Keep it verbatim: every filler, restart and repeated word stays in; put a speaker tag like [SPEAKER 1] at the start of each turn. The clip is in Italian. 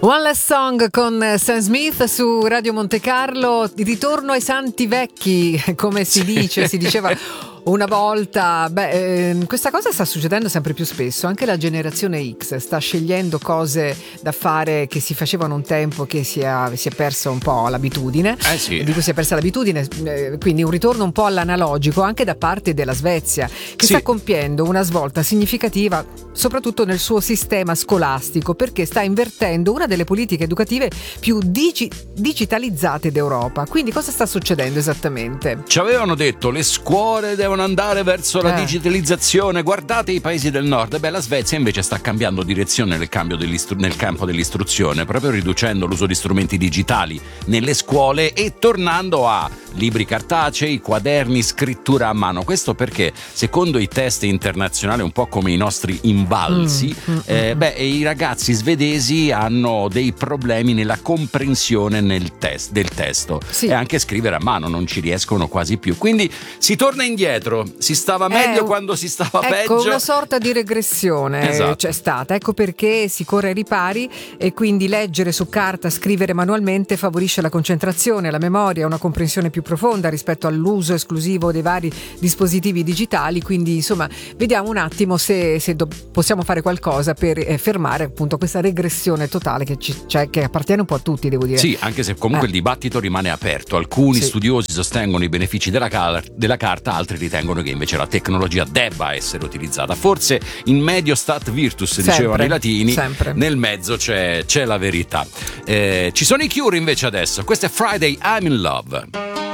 [SPEAKER 1] One Last Song con Sam Smith su Radio Monte Carlo. Di ritorno ai santi vecchi, come si dice, si diceva una volta. Beh, eh, questa cosa sta succedendo sempre più spesso. Anche la generazione X sta scegliendo cose da fare che si facevano un tempo, che si è, si è persa un po' l'abitudine.
[SPEAKER 2] Eh sì.
[SPEAKER 1] Di cui si è persa l'abitudine, eh, quindi un ritorno un po' all'analogico anche da parte della Svezia, che
[SPEAKER 2] Sì.
[SPEAKER 1] sta compiendo una svolta significativa soprattutto nel suo sistema scolastico, perché sta invertendo una delle politiche educative più digi- digitalizzate d'Europa. Quindi cosa sta succedendo esattamente?
[SPEAKER 2] Ci avevano detto le scuole devono andare verso la
[SPEAKER 1] Eh.
[SPEAKER 2] digitalizzazione, guardate i paesi del nord. Beh, la Svezia invece sta cambiando direzione nel, cambio dell'istru- nel campo dell'istruzione, proprio riducendo l'uso di strumenti digitali nelle scuole e tornando a libri cartacei, quaderni, scrittura a mano. Questo perché secondo i test internazionali, un po' come i nostri invalsi,
[SPEAKER 1] Mm, mm,
[SPEAKER 2] eh,
[SPEAKER 1] mm.
[SPEAKER 2] beh, i ragazzi svedesi hanno dei problemi nella comprensione nel test, del testo,
[SPEAKER 1] Sì.
[SPEAKER 2] e anche scrivere a mano non ci riescono quasi più. Quindi si torna indietro, si stava meglio
[SPEAKER 1] Eh,
[SPEAKER 2] quando si stava
[SPEAKER 1] ecco,
[SPEAKER 2] peggio.
[SPEAKER 1] una sorta di regressione
[SPEAKER 2] Esatto.
[SPEAKER 1] c'è stata, ecco perché si corre ai ripari, e quindi leggere su carta, scrivere manualmente favorisce la concentrazione, la memoria, una comprensione più profonda rispetto all'uso esclusivo dei vari dispositivi digitali. Quindi insomma vediamo un attimo se, se do- possiamo fare qualcosa per eh, fermare appunto questa regressione totale che, ci, cioè, che appartiene un po' a tutti, devo dire.
[SPEAKER 2] Sì, anche se comunque
[SPEAKER 1] Eh.
[SPEAKER 2] il dibattito rimane aperto. Alcuni
[SPEAKER 1] Sì.
[SPEAKER 2] studiosi sostengono i benefici della, car- della carta, altri ritengono che invece la tecnologia debba essere utilizzata. Forse in medio stat virtus,
[SPEAKER 1] Sempre,
[SPEAKER 2] dicevano i latini,
[SPEAKER 1] sempre.
[SPEAKER 2] nel mezzo c'è, c'è la verità. Eh, ci sono i Cure invece adesso. Questo è Friday, I'm in Love.